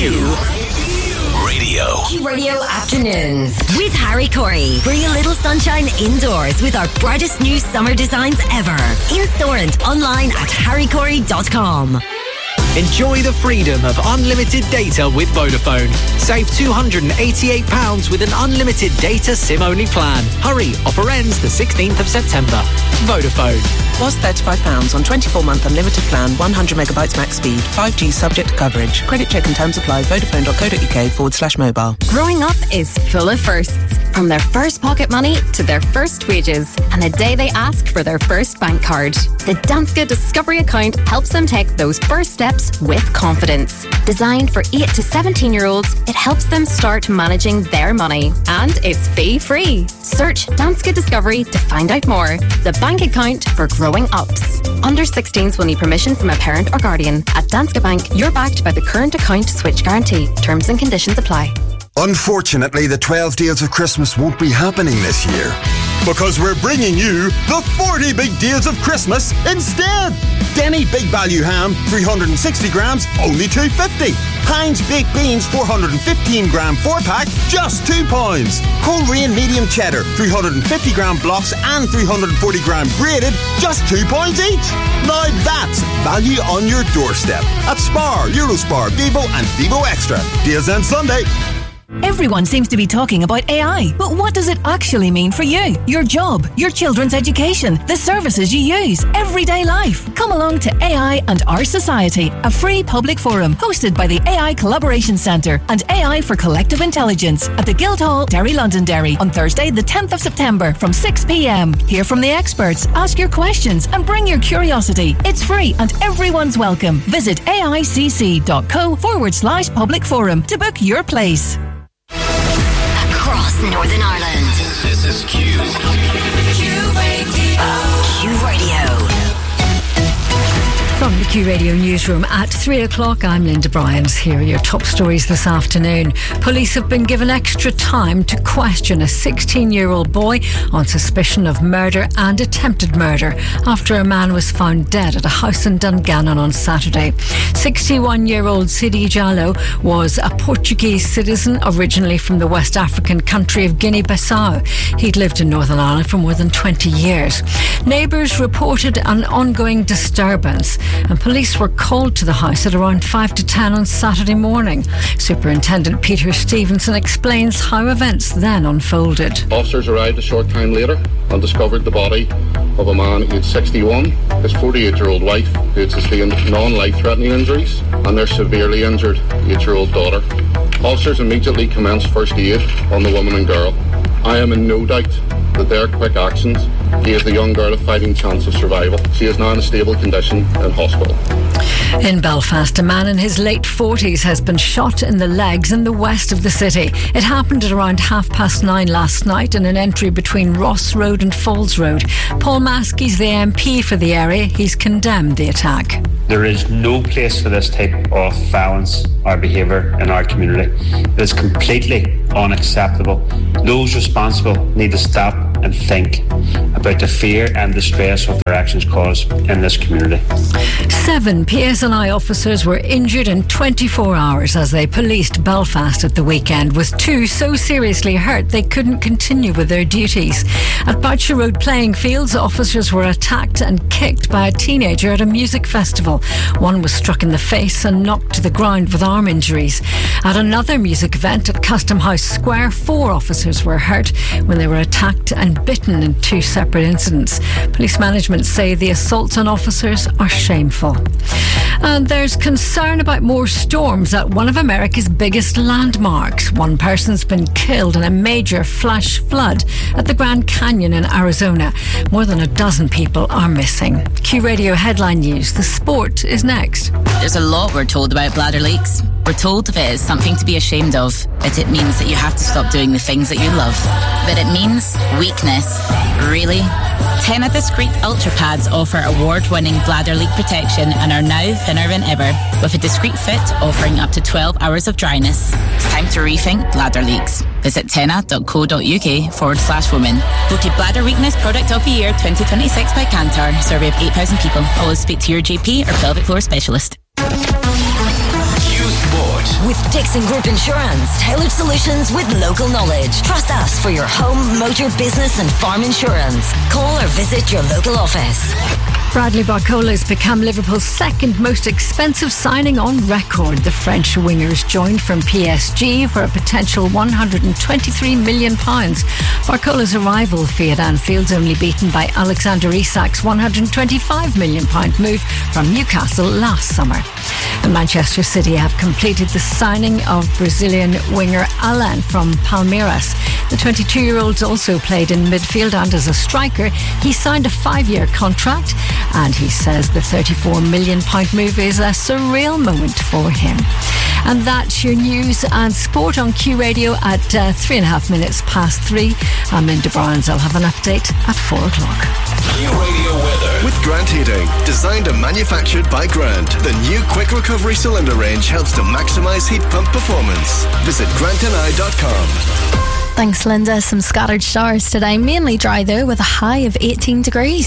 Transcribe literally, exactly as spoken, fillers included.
Q Radio. Q Radio Afternoons with Harry Corey. Bring a little sunshine indoors with our brightest new summer designs ever. In store and online at harry corey dot com. Enjoy the freedom of unlimited data with Vodafone. Save two hundred eighty-eight pounds with an unlimited data SIM-only plan. Hurry, offer ends the sixteenth of September. Vodafone. Was thirty-five pounds on twenty-four month unlimited plan, one hundred megabytes max speed, five G subject to coverage. Credit check and terms apply. Vodafone.co.uk forward slash mobile. Growing up is full of firsts. From their first pocket money to their first wages and the day they ask for their first bank card. The Danske Discovery account helps them take those first steps with confidence. Designed for eight to seventeen year olds, it helps them start managing their money. And it's fee-free. Search Danske Discovery to find out more. The bank account for growing ups. Under sixteens will need permission from a parent or guardian. At Danske Bank, you're backed by the current account switch guarantee. Terms and conditions apply. Unfortunately, the twelve Deals of Christmas won't be happening this year. Because we're bringing you the forty Big Deals of Christmas instead. Denny Big Value Ham, three hundred sixty grams, only two fifty. Heinz Baked Beans, four hundred fifteen gram four pack, just two pounds. Coleraine Medium Cheddar, three hundred fifty gram blocks and three hundred forty gram grated, just two pounds each. Now that's value on your doorstep at Spar, Eurospar, Vivo and Vivo Extra. Deals end Sunday. Everyone seems to be talking about A I, but what does it actually mean for you, your job, your children's education, the services you use, everyday life? Come along to A I and Our Society, a free public forum hosted by the A I Collaboration Centre and A I for Collective Intelligence at the Guildhall, Derry Londonderry on Thursday the tenth of September from six p.m. Hear from the experts, ask your questions and bring your curiosity. It's free and everyone's welcome. Visit aicc.co forward slash public forum to book your place. Across Northern Ireland. This is Q. Q Radio. Q Radio. From the Q Radio newsroom at three o'clock, I'm Linda Bryans. Here are your top stories this afternoon. Police have been given extra time to question a sixteen-year-old boy on suspicion of murder and attempted murder after a man was found dead at a house in Dungannon on Saturday. sixty-one-year-old Sidi Jallo was a Portuguese citizen originally from the West African country of Guinea-Bissau. He'd lived in Northern Ireland for more than twenty years. Neighbours reported an ongoing disturbance and police were called to the house at around five to ten on Saturday morning. Superintendent Peter Stevenson explains how events then unfolded. Officers arrived a short time later and discovered the body of a man aged sixty-one, his forty-eight-year-old wife who had sustained non-life-threatening injuries, and their severely injured eight-year-old daughter. Officers immediately commenced first aid on the woman and girl. I am in no doubt that their quick actions gave the young girl a fighting chance of survival. She is now in a stable condition in hospital. In Belfast, a man in his late forties has been shot in the legs in the west of the city. It happened at around half past nine last night in an entry between Ross Road and Falls Road. Paul Maskey's the M P for the area. He's condemned the attack. There is no place for this type of violence or behaviour in our community. It is completely unacceptable. Those responsible need to stop and think about the fear and distress of their actions cause in this community. Seven P S N I officers were injured in twenty-four hours as they policed Belfast at the weekend, with two so seriously hurt they couldn't continue with their duties. At Boucher Road playing fields, officers were attacked and kicked by a teenager at a music festival. One was struck in the face and knocked to the ground with arm injuries. At another music event at Custom House Square, four officers were hurt when they were attacked and bitten in two separate incidents. Police management say the assaults on officers are shameful. And there's concern about more storms at one of America's biggest landmarks. One person's been killed in a major flash flood at the Grand Canyon in Arizona. More than a dozen people are missing. Q Radio Headline News. The sport is next. There's a lot we're told about bladder leaks. We're told if it is something to be ashamed of, that it means that you have to stop doing the things that you love. But it means weakness. Really? Tena Discreet Ultra Pads offer award-winning bladder leak protection and are now thinner than ever, with a discreet fit offering up to twelve hours of dryness. It's time to rethink bladder leaks. Visit tena.co.uk forward slash women. Voted Bladder Weakness Product of the Year twenty twenty-six by Kantar. Survey of eight thousand people. Always speak to your G P or pelvic floor specialist. Q Sport. With Dixon Group Insurance, tailored solutions with local knowledge. Trust us for your home, motor, business and farm insurance. Call or visit your local office. Bradley Barcola has become Liverpool's second most expensive signing on record. The French wingers joined from P S G for a potential one hundred twenty-three million pounds. Barcola's arrival fee at Anfield's only beaten by Alexander Isak's one hundred twenty-five million pounds move from Newcastle last summer. And Manchester City have completed the signing of Brazilian winger Alan from Palmeiras. The twenty-two-year-old also played in midfield and as a striker. He signed a five-year contract, and he says the thirty-four million pounds move is a surreal moment for him. And that's your news and sport on Q Radio at uh, three and a half minutes past three. I'm Linda Barnes. I'll have an update at four o'clock. Q Radio weather with Grant Heating, designed and manufactured by Grant. The new quick recovery cylinder range helps to maximise heat pump performance. Visit grant and I dot com. Thanks, Linda. Some scattered showers today, mainly dry though, with a high of eighteen degrees.